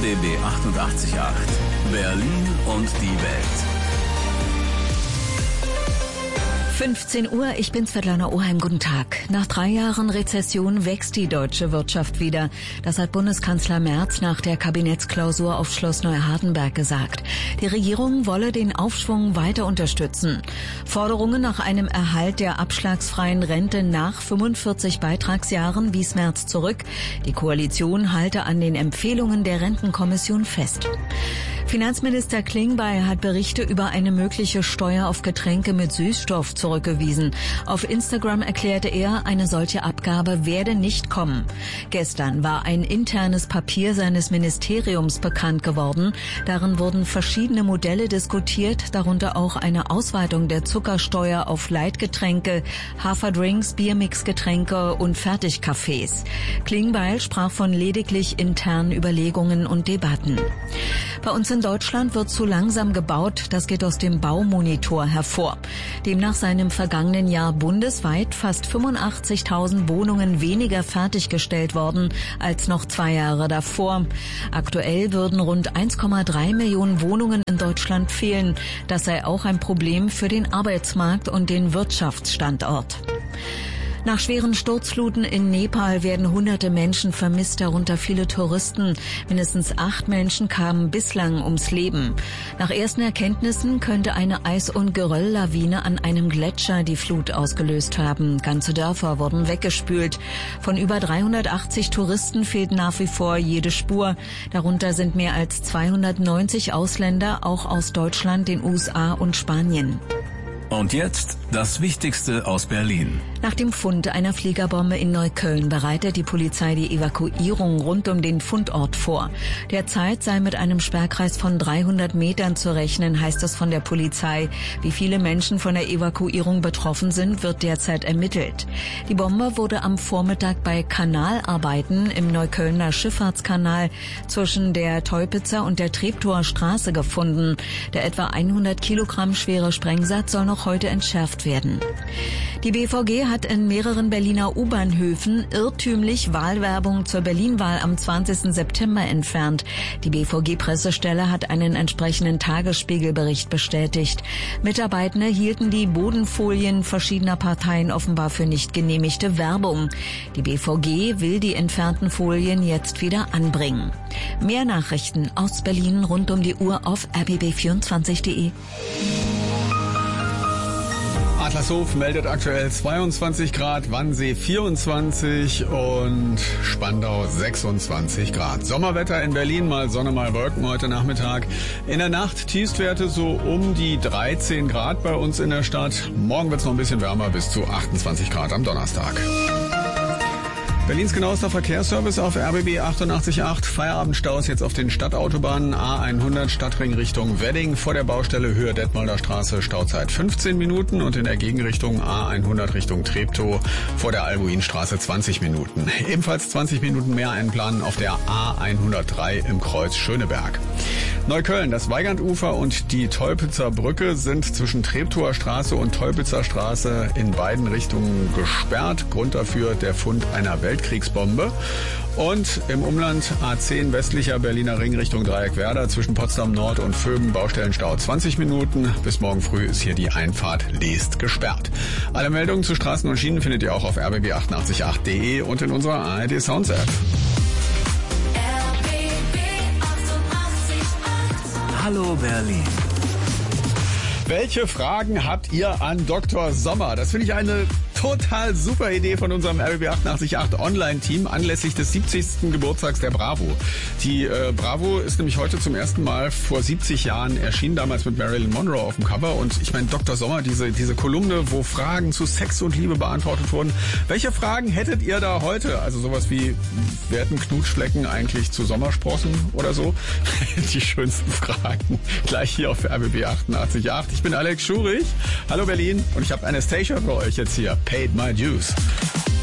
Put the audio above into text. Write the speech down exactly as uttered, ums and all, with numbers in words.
B B achtundachtzig Komma acht. Berlin und die Welt. fünfzehn Uhr, ich bin Svetlana Oheim, guten Tag. Nach drei Jahren Rezession wächst die deutsche Wirtschaft wieder. Das hat Bundeskanzler Merz nach der Kabinettsklausur auf Schloss Neuhardenberg gesagt. Die Regierung wolle den Aufschwung weiter unterstützen. Forderungen nach einem Erhalt der abschlagsfreien Rente nach fünfundvierzig Beitragsjahren wies Merz zurück. Die Koalition halte an den Empfehlungen der Rentenkommission fest. Finanzminister Klingbeil hat Berichte über eine mögliche Steuer auf Getränke mit Süßstoff zurückgewiesen. Auf Instagram erklärte er, eine solche Abgabe werde nicht kommen. Gestern war ein internes Papier seines Ministeriums bekannt geworden. Darin wurden verschiedene Modelle diskutiert, darunter auch eine Ausweitung der Zuckersteuer auf Leitgetränke, Haferdrinks, Biermixgetränke und Fertigkaffees. Klingbeil sprach von lediglich internen Überlegungen und Debatten. Bei uns in Deutschland wird zu langsam gebaut, das geht aus dem Baumonitor hervor. Demnach seien im vergangenen Jahr bundesweit fast fünfundachtzigtausend Wohnungen weniger fertiggestellt worden als noch zwei Jahre davor. Aktuell würden rund eins Komma drei Millionen Wohnungen in Deutschland fehlen. Das sei auch ein Problem für den Arbeitsmarkt und den Wirtschaftsstandort. Nach schweren Sturzfluten in Nepal werden hunderte Menschen vermisst, darunter viele Touristen. Mindestens acht Menschen kamen bislang ums Leben. Nach ersten Erkenntnissen könnte eine Eis- und Gerölllawine an einem Gletscher die Flut ausgelöst haben. Ganze Dörfer wurden weggespült. Von über dreihundertachtzig Touristen fehlt nach wie vor jede Spur. Darunter sind mehr als zweihundertneunzig Ausländer, auch aus Deutschland, den U S A und Spanien. Und jetzt das Wichtigste aus Berlin. Nach dem Fund einer Fliegerbombe in Neukölln bereitet die Polizei die Evakuierung rund um den Fundort vor. Derzeit sei mit einem Sperrkreis von dreihundert Metern zu rechnen, heißt es von der Polizei. Wie viele Menschen von der Evakuierung betroffen sind, wird derzeit ermittelt. Die Bombe wurde am Vormittag bei Kanalarbeiten im Neuköllner Schifffahrtskanal zwischen der Teupitzer und der Treptower Straße gefunden. Der etwa hundert Kilogramm schwere Sprengsatz soll noch heute entschärft werden. Die B V G hat in mehreren Berliner U-Bahnhöfen irrtümlich Wahlwerbung zur Berlin-Wahl am zwanzigsten September entfernt. Die B V G-Pressestelle hat einen entsprechenden Tagesspiegelbericht bestätigt. Mitarbeitende hielten die Bodenfolien verschiedener Parteien offenbar für nicht genehmigte Werbung. Die B V G will die entfernten Folien jetzt wieder anbringen. Mehr Nachrichten aus Berlin rund um die Uhr auf r b b vierundzwanzig punkt de. Adlershof meldet aktuell zweiundzwanzig Grad, Wannsee vierundzwanzig und Spandau sechsundzwanzig Grad. Sommerwetter in Berlin, mal Sonne, mal Wolken heute Nachmittag. In der Nacht Tiefstwerte so um die dreizehn Grad bei uns in der Stadt. Morgen wird es noch ein bisschen wärmer, bis zu achtundzwanzig Grad am Donnerstag. Berlins genauester Verkehrsservice auf R B B achtundachtzig Komma acht. Feierabendstaus jetzt auf den Stadtautobahnen A hundert Stadtring Richtung Wedding. Vor der Baustelle Höhe Detmolder Straße Stauzeit fünfzehn Minuten und in der Gegenrichtung A hundert Richtung Treptow vor der Albuinstraße zwanzig Minuten. Ebenfalls zwanzig Minuten mehr einplanen auf der A hundertdrei im Kreuz Schöneberg. Neukölln, das Weigandufer und die Teupitzer Brücke sind zwischen Treptower Straße und Teupitzer Straße in beiden Richtungen gesperrt. Grund dafür der Fund einer Weltkriegsbombe. Und im Umland A zehn westlicher Berliner Ring Richtung Dreieckwerder zwischen Potsdam Nord und Vöben Baustellenstau zwanzig Minuten. Bis morgen früh ist hier die Einfahrt Leest gesperrt. Alle Meldungen zu Straßen und Schienen findet ihr auch auf r b b achtundachtzig Komma acht punkt de und in unserer A R D Sounds App. Hallo Berlin. Welche Fragen habt ihr an Doktor Sommer? Das finde ich eine total super Idee von unserem R B B achtundachtzig Komma acht Online-Team anlässlich des siebzigsten Geburtstags der Bravo. Die äh, Bravo ist nämlich heute zum ersten Mal vor siebzig Jahren erschienen, damals mit Marilyn Monroe auf dem Cover. Und ich meine, Doktor Sommer, diese diese Kolumne, wo Fragen zu Sex und Liebe beantwortet wurden. Welche Fragen hättet ihr da heute? Also sowas wie, werden Knutschflecken eigentlich zu Sommersprossen oder so? Die schönsten Fragen gleich hier auf R B B achtundachtzig Komma acht. Ich bin Alex Schurich. Hallo Berlin und ich habe Anastasia für euch jetzt hier. Paid my dues.